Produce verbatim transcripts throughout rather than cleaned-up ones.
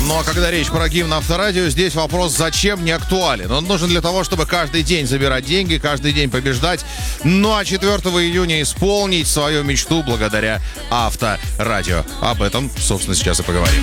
Но когда речь про гимн Авторадио, здесь вопрос «зачем?» не актуален. Он нужен для того, чтобы каждый день забирать деньги, каждый день побеждать. Ну а четвёртого июня исполнить свою мечту благодаря Авторадио. Об этом, собственно, сейчас и поговорим.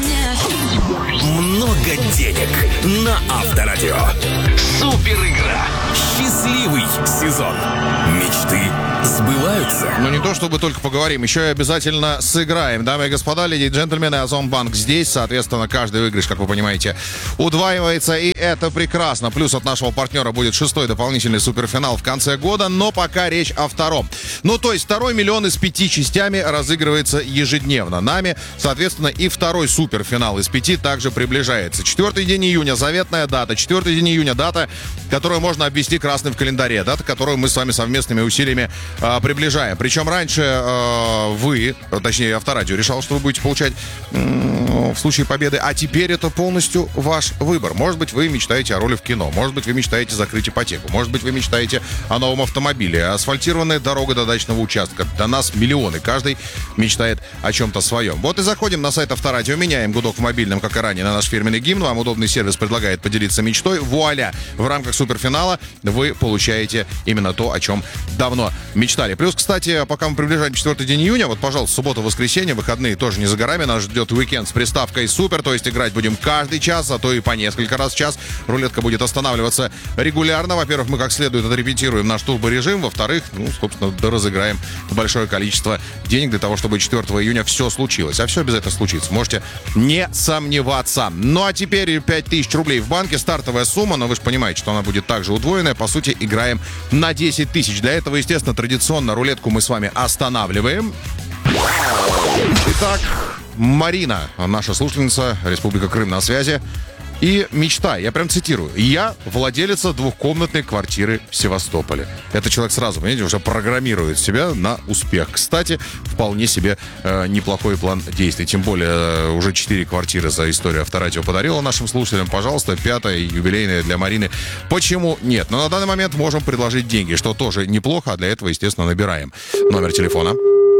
Много денег на Авторадио. Супер игра. Счастливый сезон. Мечты сбываются. Ну не то, чтобы только поговорим, еще и обязательно сыграем. Дамы и господа, леди и джентльмены, Озонбанк здесь. Соответственно, каждый выигрыш, как вы понимаете, удваивается. И это прекрасно. Плюс от нашего партнера будет шестой дополнительный суперфинал в конце года. Но пока речь о втором. Ну то есть второй миллион из пяти частями разыгрывается ежедневно нами. Соответственно, и второй суперфинал из пяти также приближается. Четвертый день июня, заветная дата. Четвертый день июня, дата, которую можно обвести красным в календаре. Дата, которую мы с вами совместными усилиями э, приближаем. Причем раньше э, вы, точнее Авторадио, решал, что вы будете получать э, в случае победы. А теперь это полностью ваш выбор. Может быть, вы мечтаете о роли в кино. Может быть, вы мечтаете закрыть ипотеку. Может быть, вы мечтаете о новом автомобиле. Асфальтированная дорога до дачного участка. До нас миллионы. Каждый мечтает о чем-то своем. Вот и заходим на сайт Авторадио, меняем гудок в мобильном, как и ранее, на наш фирменный гимн. Вам удобный сервис предлагает поделиться мечтой. Вуаля! В рамках суперфинала вы получаете именно то, о чем давно мечтали. Плюс, кстати, пока мы приближаем четвёртый день июня, вот, пожалуйста, суббота, воскресенье, выходные тоже не за горами. Нас ждет уикенд с приставкой «Супер», то есть играть будем каждый час, а то и по несколько раз в час. Рулетка будет останавливаться регулярно. Во-первых, мы как следует отрепетируем наш турборежим. Во-вторых, ну, собственно, разыграем большое количество денег для того, чтобы четвёртого июня все случилось. А все обязательно случится. Можете не сомневаться. Ну, а теперь пять тысяч рублей в банке. Стартовая сумма, но вы же понимаете, что она будет также удвоенная. По сути, играем на десять тысяч. Для этого, естественно, традиционно рулетку мы с вами останавливаем. Итак, Марина, наша слушательница, Республика Крым на связи. И мечта, я прям цитирую: «Я владелица двухкомнатной квартиры в Севастополе». Это человек сразу, понимаете, уже программирует себя на успех. Кстати, вполне себе э, неплохой план действий. Тем более, э, уже четыре квартиры за историю Авторадио подарила нашим слушателям. Пожалуйста, пятая, юбилейная для Марины. Почему нет? Но на данный момент можем предложить деньги, что тоже неплохо, а для этого, естественно, набираем номер телефона.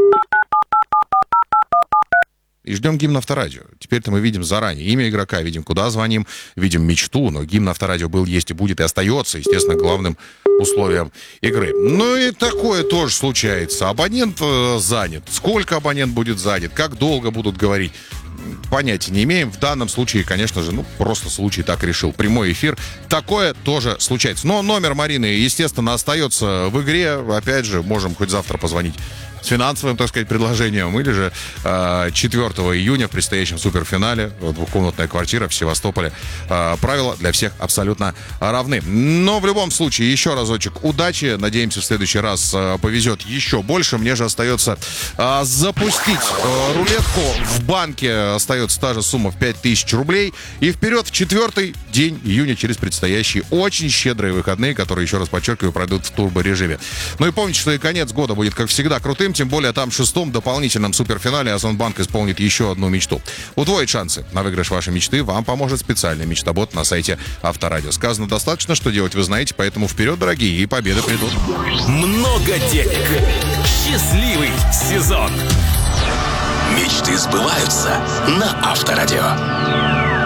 И ждем гимн Авторадио. Теперь-то мы видим заранее имя игрока, видим, куда звоним, видим мечту, но гимн Авторадио был, есть и будет, и остается, естественно, главным условием игры. Ну и такое тоже случается. Абонент э, занят. Сколько абонент будет занят, как долго будут говорить, понятия не имеем. В данном случае, конечно же, ну, просто случай так решил. Прямой эфир. Такое тоже случается. Но номер Марины, естественно, остается в игре. Опять же, можем хоть завтра позвонить с финансовым, так сказать, предложением, или же э, четвёртого июня в предстоящем суперфинале, двухкомнатная квартира в Севастополе. Э, правила для всех абсолютно равны. Но в любом случае, еще разочек удачи. Надеемся, в следующий раз э, повезет еще больше. Мне же остается э, запустить э, рулетку. В банке остается та же сумма в пять тысяч рублей. И вперед в четвертый день июня через предстоящие очень щедрые выходные, которые, еще раз подчеркиваю, пройдут в турборежиме. Ну и помните, что и конец года будет, как всегда, крутым. Тем более там в шестом дополнительном суперфинале Озонбанк исполнит еще одну мечту. Удвоить шансы на выигрыш вашей мечты вам поможет специальный мечтобот на сайте Авторадио. Сказано достаточно, что делать вы знаете, поэтому вперед, дорогие, и победы придут. Много денег. Счастливый сезон. Мечты сбываются на Авторадио.